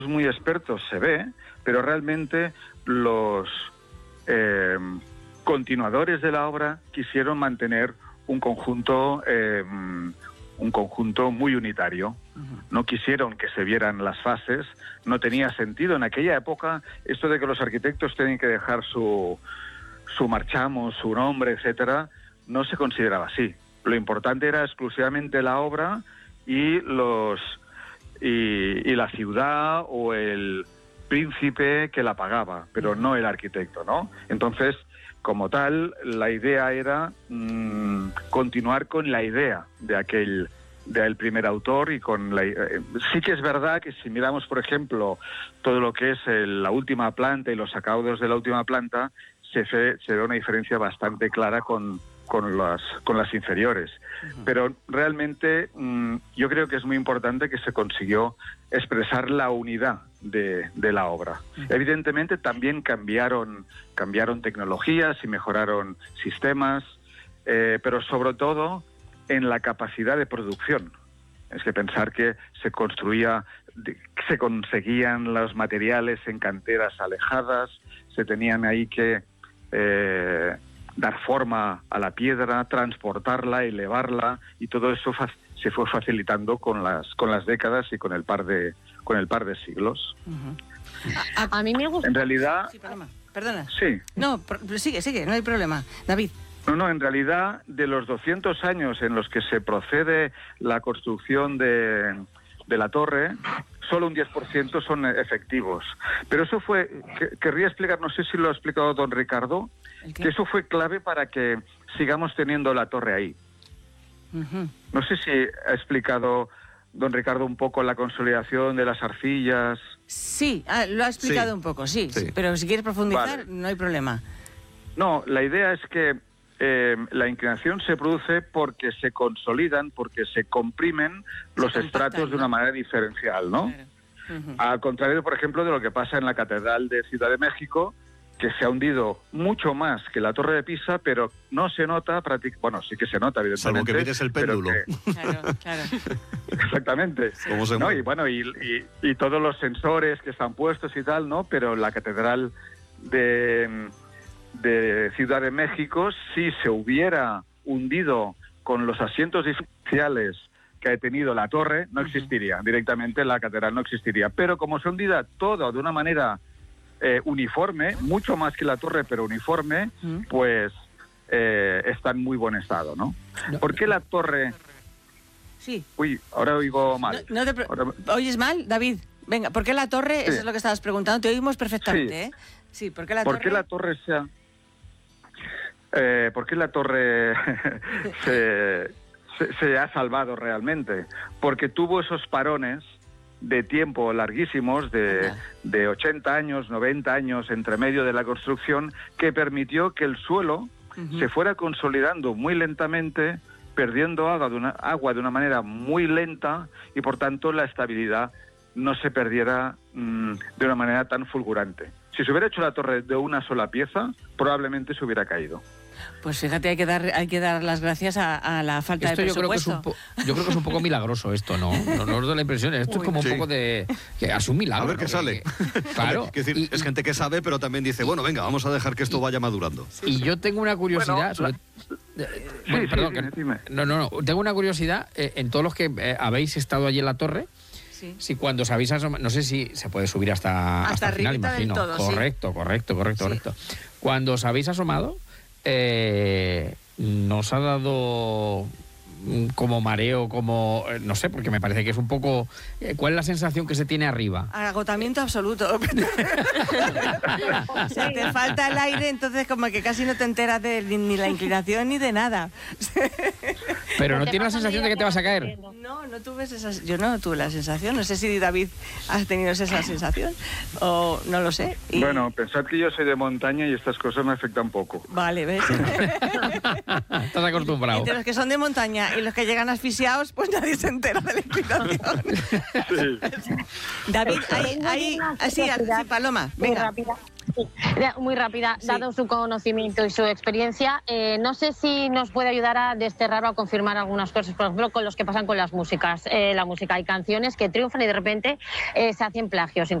muy expertos se ve, pero realmente los continuadores de la obra quisieron mantener un conjunto muy unitario. No quisieron que se vieran las fases, no tenía sentido en aquella época esto de que los arquitectos tienen que dejar su marchamo, su nombre, etcétera, no se consideraba así. Lo importante era exclusivamente la obra y la ciudad o el príncipe que la pagaba, pero no el arquitecto, ¿no? Entonces, como tal, la idea era continuar con la idea del primer autor y con sí que es verdad que si miramos, por ejemplo, todo lo que es la última planta y los acabados de la última planta, se ve una diferencia bastante clara con las inferiores. Pero realmente yo creo que es muy importante que se consiguió expresar la unidad de la obra. Evidentemente también cambiaron tecnologías y mejoraron sistemas, pero sobre todo en la capacidad de producción. Es que pensar que se conseguían los materiales en canteras alejadas, se tenían ahí que dar forma a la piedra, transportarla, elevarla, y todo eso se fue facilitando con las décadas y con el par de siglos. A mí me gusta. En realidad, sí, perdona. Sí. No, sigue, no hay problema. David. No, en realidad, de los 200 años en los que se procede la construcción de la torre, solo un 10% son efectivos. Pero eso querría explicar, no sé si lo ha explicado don Ricardo, que eso fue clave para que sigamos teniendo la torre ahí. No sé si ha explicado don Ricardo un poco la consolidación de las arcillas. Sí, lo ha explicado un poco, sí. Pero si quieres profundizar, vale, no hay problema. No, la idea es que la inclinación se produce porque se consolidan, porque se comprimen los estratos de una manera diferencial, ¿no? Claro. Al contrario, por ejemplo, de lo que pasa en la Catedral de Ciudad de México, que se ha hundido mucho más que la Torre de Pisa, pero no se nota, bueno, sí que se nota, evidentemente. Salvo que mires el péndulo. Claro. Exactamente. ¿Cómo se mueve? Y bueno, y todos los sensores que están puestos y tal, ¿no? Pero la Catedral de Ciudad de México, si se hubiera hundido con los asientos diferenciales que ha tenido la torre, no existiría. Directamente la catedral no existiría. Pero como se hundida todo de una manera uniforme, mucho más que la torre, pero uniforme, pues está en muy buen estado, ¿no? ¿Por qué la torre...? Sí. Uy, ahora oigo mal. ¿Oyes mal, David? Venga, ¿por qué la torre? Sí. Eso es lo que estabas preguntando. Te oímos perfectamente, sí. ¿eh? Sí, ¿por qué la torre? ¿Por qué la torre ¿por qué la torre se ha salvado realmente? Porque tuvo esos parones de tiempo larguísimos, de 80 años, 90 años entre medio de la construcción, que permitió que el suelo se fuera consolidando muy lentamente, perdiendo agua de una manera muy lenta, y por tanto la estabilidad no se perdiera de una manera tan fulgurante. Si se hubiera hecho la torre de una sola pieza, probablemente se hubiera caído. Pues fíjate, hay que dar las gracias a la falta de presupuesto. Yo creo que es un poco milagroso esto, ¿no? No os doy la impresión. Esto es como un poco de... que es un milagro. A ver qué sale. Claro. Es decir, es gente que sabe, pero también dice, bueno, venga, vamos a dejar que esto vaya madurando. Y yo tengo una curiosidad... Dime. No. Tengo una curiosidad en todos los que habéis estado allí en la torre. Sí. Si cuando os habéis asomado, no sé si se puede subir hasta el final, imagino. Todo, correcto. Cuando os habéis asomado, ¿nos ha dado como mareo, como no sé, porque me parece que es un poco... ¿Cuál es la sensación que se tiene arriba? Agotamiento absoluto. O sea, te falta el aire, entonces como que casi no te enteras de ni la inclinación ni de nada. Pero no tienes la sensación de que te vas a caer. No tuve yo no tuve la sensación. No sé si David has tenido esa sensación o no lo sé. Bueno, pensad que yo soy de montaña y estas cosas me afectan poco. Vale, ¿ves? Estás acostumbrado. Entre los que son de montaña y los que llegan asfixiados, pues nadie se entera de la inclinación. Sí. David, sí, Paloma, venga. Muy rápida, Sí. dado su conocimiento y su experiencia, no sé si nos puede ayudar a desterrar o a confirmar algunas cosas, por ejemplo, con los que pasan con las músicas. La música, hay canciones que triunfan y de repente se hacen plagios.